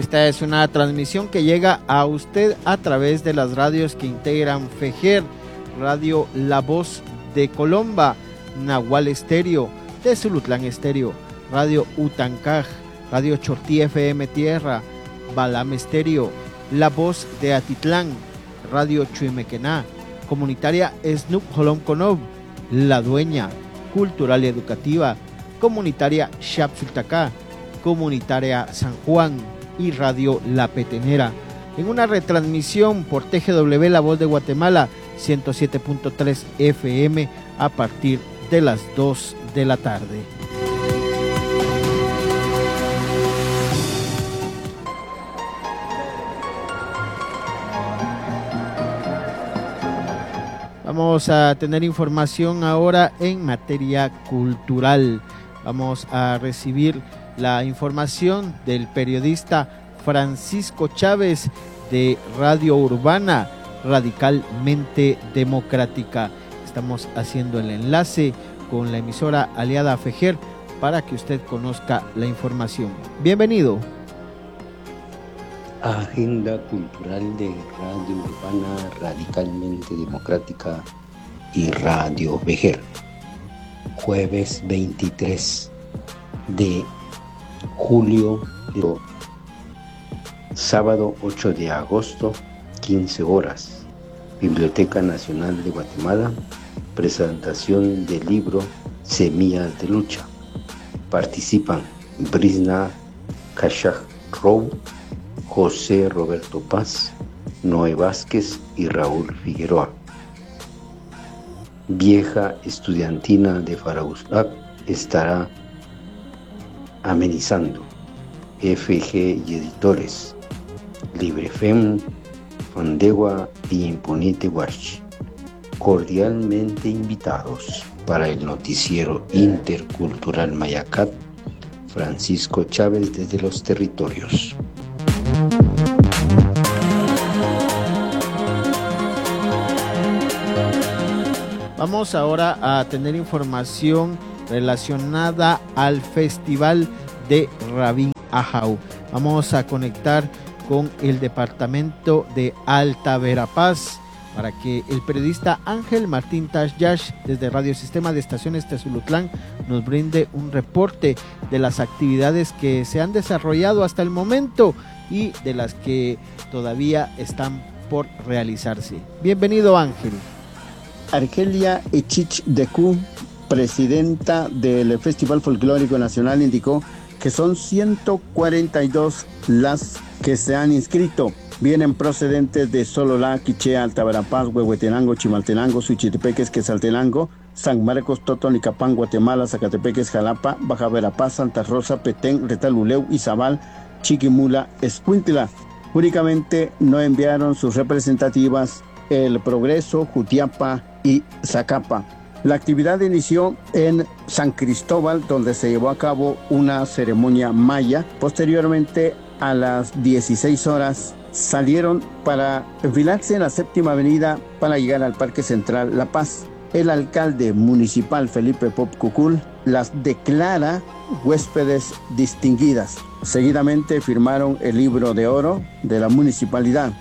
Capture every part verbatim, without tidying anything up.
Esta es una transmisión que llega a usted a través de las radios que integran FEJER, Radio La Voz de Colomba, Nahual Estéreo, Tezulutlán Estéreo, Radio Utancaj, Radio Chortí F M Tierra, Balam Estéreo, La Voz de Atitlán, Radio Chuimequená, Comunitaria Snup Jolom Conov, La Dueña, Cultural y Educativa, Comunitaria Xapsultacá, Comunitaria San Juan y Radio La Petenera, en una retransmisión por T G W La Voz de Guatemala ciento siete punto tres F M a partir de las dos de la tarde. Vamos a tener información ahora en materia cultural. Vamos a recibir la información del periodista Francisco Chávez de Radio Urbana, Radicalmente Democrática. Estamos haciendo el enlace con la emisora aliada FEJER para que usted conozca la información. Bienvenido. Agenda cultural de Radio Urbana, Radicalmente Democrática y Radio FEJER. Jueves veintitrés de julio, sábado ocho de agosto, quince horas. Biblioteca Nacional de Guatemala, presentación del libro Semillas de Lucha. Participan Brisna Kashaj Row, José Roberto Paz, Noé Vázquez y Raúl Figueroa. Vieja Estudiantina de Farauzlac estará amenizando. F G y Editores, Librefem, Fandegua y Imponite Huachi, cordialmente invitados para el noticiero intercultural Mayacat, Francisco Chávez desde los territorios. Vamos ahora a tener información relacionada al Festival de Rabín Ajau. Vamos a conectar con el departamento de Alta Verapaz para que el periodista Ángel Martín Tashyash desde Radio Sistema de Estaciones Tezulutlán nos brinde un reporte de las actividades que se han desarrollado hasta el momento y de las que todavía están por realizarse. Bienvenido, Ángel. Argelia Echich Decu, presidenta del Festival Folclórico Nacional, indicó que son ciento cuarenta y dos las que se han inscrito. Vienen procedentes de Sololá, Quichea, Alta Verapaz, Huehuetenango, Chimaltenango, Suchitepeques, Quetzaltenango, San Marcos, Totonicapán, Guatemala, Zacatepeques, Jalapa, Baja Verapaz, Santa Rosa, Petén, Retaluleu, Izabal, Chiquimula, Escuintla. Únicamente no enviaron sus representativas El Progreso, Jutiapa y Zacapa. La actividad inició en San Cristóbal, donde se llevó a cabo una ceremonia maya. Posteriormente, a las dieciséis horas, salieron para enfilarse en la séptima avenida para llegar al Parque Central La Paz. El alcalde municipal, Felipe Pop Cucul, las declara huéspedes distinguidas. Seguidamente firmaron el libro de oro de la municipalidad.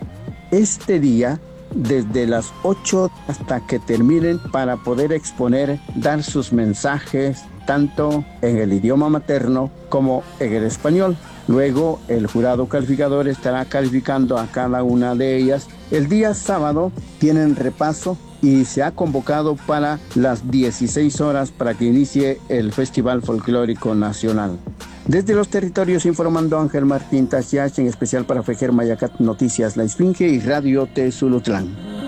Este día, desde las ocho hasta que terminen, para poder exponer, dar sus mensajes tanto en el idioma materno como en el español. Luego el jurado calificador estará calificando a cada una de ellas. El día sábado tienen repaso y se ha convocado para las dieciséis horas para que inicie el Festival Folclórico Nacional. Desde los territorios informando Ángel Martín Tashyash, en especial para FEJER Mayacat Noticias La Esfinge y Radio Tezulutlán.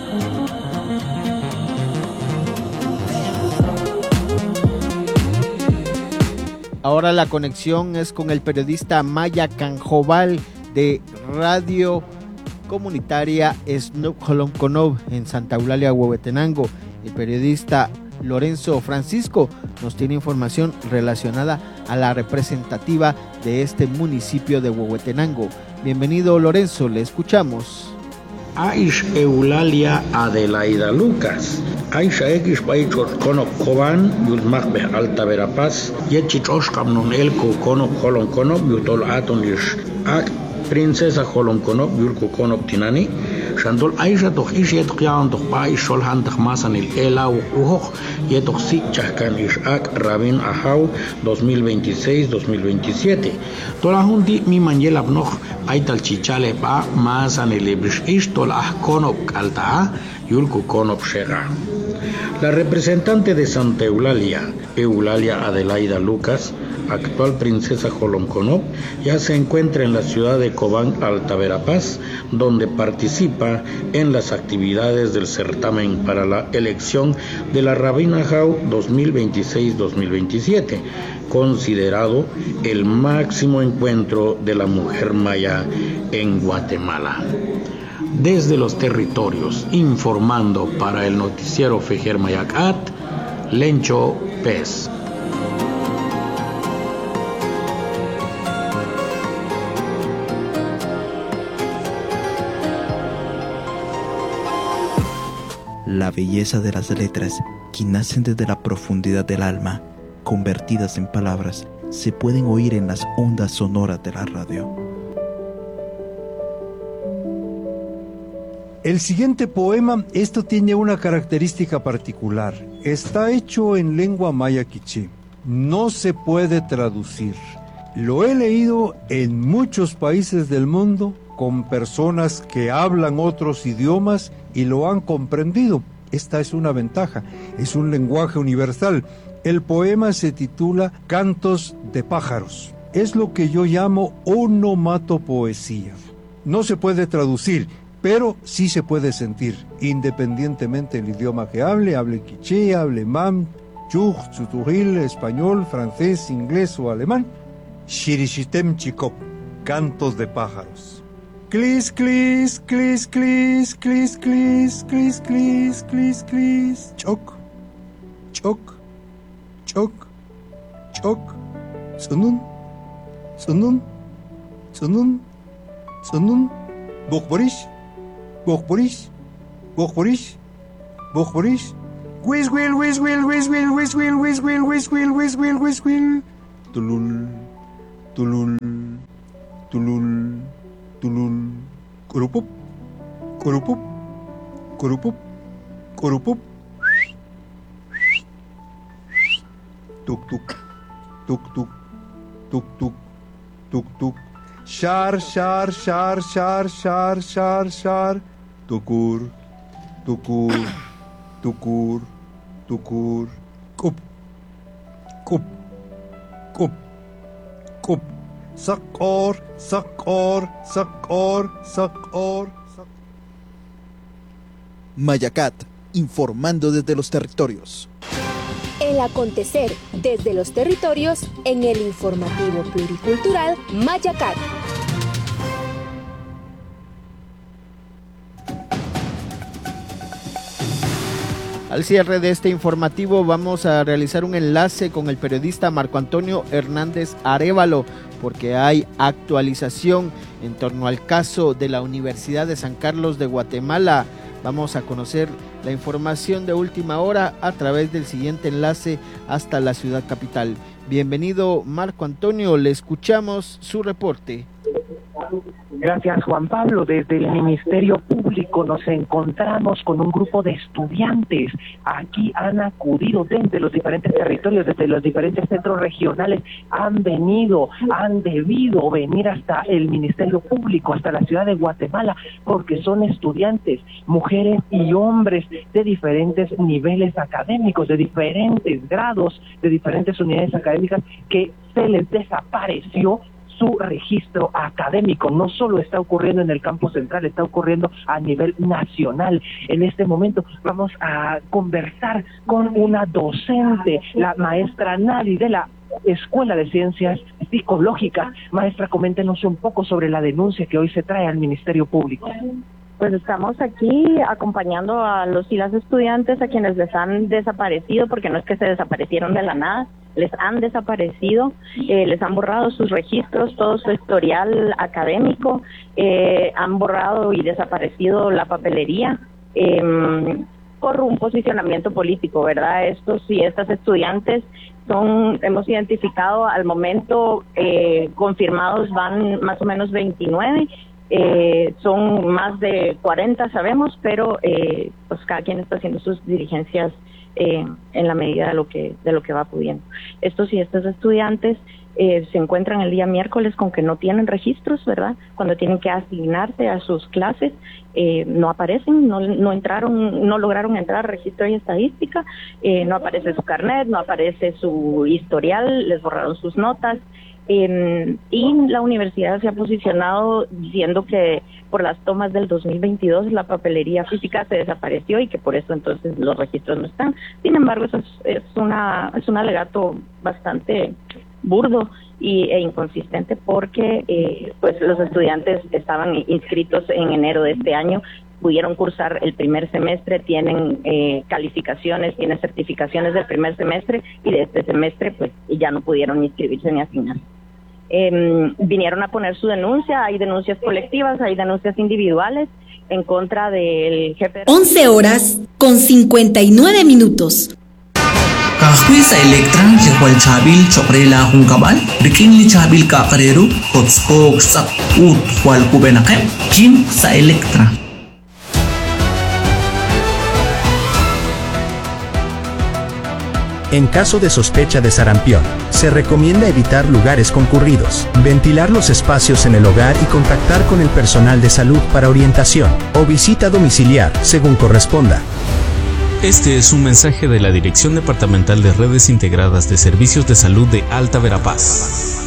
Ahora la conexión es con el periodista Maya Canjobal de Radio Comunitaria Snup Jolom Conov en Santa Eulalia, Huehuetenango. El periodista Lorenzo Francisco nos tiene información relacionada a la representativa de este municipio de Huehuetenango. Bienvenido, Lorenzo, le escuchamos. Aish Eulalia Adelaida Lucas. Aisha X Paichos Konop Koban, Yulmachbe Alta Verapaz, Yechichosh Kamnon Elko Konop Holon Konop, Yutol Atonish Ak, Princesa Holon Konop, Yulko Konop Tinani, Shandol Aisha Toch Ish Yetok Yaon Toch Pai Shol Hantach Masanil Ela Uhoch, Yetok Sik Chahkan Ish Ak, Rabin Ahau, dos mil veintiséis dos mil veintisiete. Tola Hundi Mi Manjel Abnoch, Aital Chichale Pa, Masanil Ebish Ish Tol Ah Konop Kalta, Yulko Konop Shega. La representante de Santa Eulalia, Eulalia Adelaida Lucas, actual princesa Jolonconop, ya se encuentra en la ciudad de Cobán, Alta Verapaz, donde participa en las actividades del certamen para la elección de la Rabina Jau dos mil veintiséis dos mil veintisiete, considerado el máximo encuentro de la mujer maya en Guatemala. Desde los territorios, informando para el noticiero Fejer Mayacat, Lencho Pez. La belleza de las letras, que nacen desde la profundidad del alma, convertidas en palabras, se pueden oír en las ondas sonoras de la radio. El siguiente poema, esto tiene una característica particular. Está hecho en lengua maya quiché. No se puede traducir. Lo he leído en muchos países del mundo con personas que hablan otros idiomas y lo han comprendido. Esta es una ventaja. Es un lenguaje universal. El poema se titula Cantos de pájaros. Es lo que yo llamo onomatopoesía. No se puede traducir, pero sí se puede sentir, independientemente del idioma que hable, hable quiché, hable mam, chuj, chutujil, español, francés, inglés o alemán. Shirishitem chikop, cantos de pájaros. Clis, clis, clis, clis, clis, clis, clis, clis, clis, clis, choc, choc, choc, choc, sunun, sunun, sunun, sunun, bokborish, bokborish, bokborish, bokborish, whiz will, whiz will, whiz will, whiz will, whiz will, whiz will, whiz will, whiz will, tulul, tulul, tulul, tulul, kurupup, kurupup, kurupup, kurupup, tuk tuk, tuk tuk, tuk tuk, tuk tuk, shar, shar, shar, shar, shar, shar, shar, tukur, tukur, tukur, tukur, kup, kup, kup, kup, sakor, sakor, sakor, sakor. Mayacat, informando desde los territorios. El acontecer desde los territorios en el informativo pluricultural Mayacat. Al cierre de este informativo vamos a realizar un enlace con el periodista Marco Antonio Hernández Arévalo, porque hay actualización en torno al caso de la Universidad de San Carlos de Guatemala. Vamos a conocer la información de última hora a través del siguiente enlace hasta la ciudad capital. Bienvenido, Marco Antonio, le escuchamos su reporte. Gracias, Juan Pablo. Desde el Ministerio Público nos encontramos con un grupo de estudiantes. Aquí han acudido desde los diferentes territorios, desde los diferentes centros regionales, han venido, han debido venir hasta el Ministerio Público, hasta la ciudad de Guatemala, porque son estudiantes, mujeres y hombres de diferentes niveles académicos, de diferentes grados, de diferentes unidades académicas, que se les desapareció su registro académico. No solo está ocurriendo en el campus central, está ocurriendo a nivel nacional. En este momento vamos a conversar con una docente, la maestra Nari de la Escuela de Ciencias Psicológicas. Maestra, coméntenos un poco sobre la denuncia que hoy se trae al Ministerio Público. Pues estamos aquí acompañando a los y las estudiantes a quienes les han desaparecido, porque no es que se desaparecieron de la nada, les han desaparecido, eh, les han borrado sus registros, todo su historial académico, eh, han borrado y desaparecido la papelería eh, por un posicionamiento político, ¿verdad? Estos y estas estudiantes son, hemos identificado al momento eh, confirmados van más o menos veintinueve. Eh, son más de cuarenta, sabemos, pero eh, pues cada quien está haciendo sus diligencias eh, en la medida de lo que de lo que va pudiendo. Estos y estos estudiantes eh, se encuentran el día miércoles con que no tienen registros, ¿verdad? Cuando tienen que asignarse a sus clases, eh, no aparecen, no, no entraron, no lograron entrar a registro y estadística, eh, no aparece su carnet, no aparece su historial, les borraron sus notas. Eh, y la universidad se ha posicionado diciendo que por las tomas del dos mil veintidós la papelería física se desapareció y que por eso entonces los registros no están. Sin embargo, eso es, es, una, es un alegato bastante burdo y, e inconsistente porque eh, pues los estudiantes estaban inscritos en enero de este año, pudieron cursar el primer semestre, tienen eh, calificaciones, tienen certificaciones del primer semestre y de este semestre pues ya no pudieron inscribirse ni asignarse. Eh, vinieron a poner su denuncia, hay denuncias colectivas, hay denuncias individuales en contra del jefe. once horas con cincuenta y nueve minutos. Kahwi sa Electra jekwal chabil chokrela hung kabal bikin li chabil ka kareru kotskog sak ut wal kubenake kim sa Electra. En caso de sospecha de sarampión, se recomienda evitar lugares concurridos, ventilar los espacios en el hogar y contactar con el personal de salud para orientación o visita domiciliar, según corresponda. Este es un mensaje de la Dirección Departamental de Redes Integradas de Servicios de Salud de Alta Verapaz.